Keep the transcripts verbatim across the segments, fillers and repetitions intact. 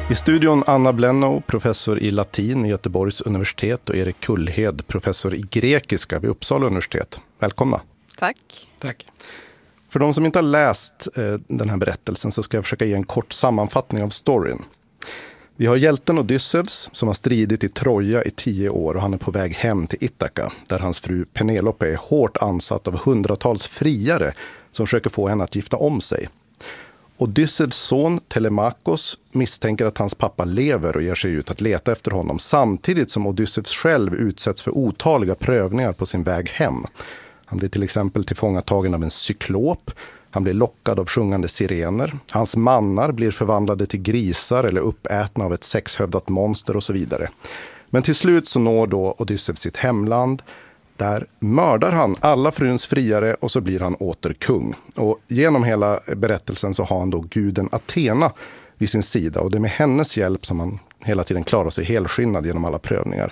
I studion Anna Blennow, professor i latin vid Göteborgs universitet, och Erik Kullhed, professor i grekiska vid Uppsala universitet. Välkomna. Tack. Tack. För de som inte har läst eh, den här berättelsen så ska jag försöka ge en kort sammanfattning av storyn. Vi har hjälten Odysseus som har stridit i Troja i tio år och han är på väg hem till Ithaka där hans fru Penelope är hårt ansatt av hundratals friare som försöker få henne att gifta om sig. Odysseus son Telemakos misstänker att hans pappa lever och ger sig ut att leta efter honom samtidigt som Odysseus själv utsätts för otaliga prövningar på sin väg hem. Han blir till exempel tillfångatagen av en cyklop. Han blir lockad av sjungande sirener. Hans mannar blir förvandlade till grisar eller uppätna av ett sexhövdat monster och så vidare. Men till slut så når då Odysseus sitt hemland. Där mördar han alla fruns friare och så blir han åter kung. Och genom hela berättelsen så har han då guden Athena vid sin sida. Och det är med hennes hjälp som han hela tiden klarar sig helskinnad genom alla prövningar.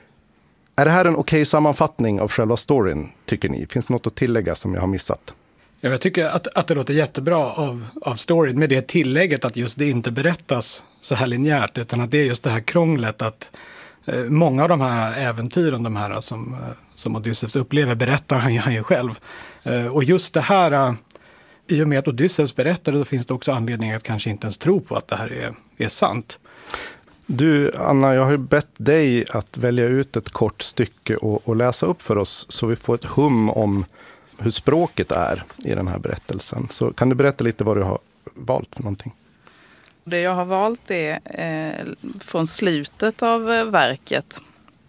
Är det här en okej sammanfattning av själva storyn, tycker ni? Finns det något att tillägga som jag har missat? Ja, jag tycker att, att det låter jättebra av, av storyn med det tillägget att just det inte berättas så här linjärt utan att det är just det här krånglet att eh, många av de här äventyren, de här som, eh, som Odysseus upplever berättar han, han ju själv. Eh, och just det här, eh, i och med att Odysseus berättar då finns det också anledning att kanske inte ens tro på att det här är, är sant. Du, Anna, jag har ju bett dig att välja ut ett kort stycke och, och läsa upp för oss så vi får ett hum om hur språket är i den här berättelsen. Så kan du berätta lite vad du har valt för någonting? Det jag har valt är eh, från slutet av eh, verket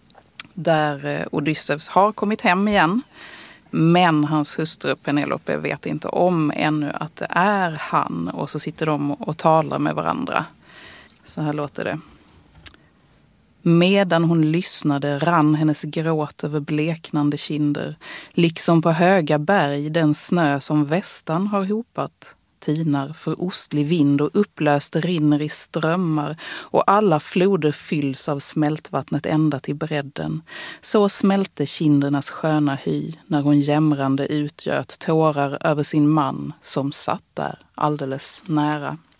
där eh, Odysseus har kommit hem igen. Men hans hustru Penelope vet inte om ännu att det är han och så sitter de och talar med varandra. Så här låter det. Medan hon lyssnade rann hennes gråt över bleknande kinder, liksom på höga berg den snö som västan har hopat. Tinar för ostlig vind och upplöst rinner i strömmar och alla floder fylls av smältvattnet ända till bredden. Så smälte kindernas sköna hy när hon jämrande utgöt tårar över sin man som satt där alldeles nära.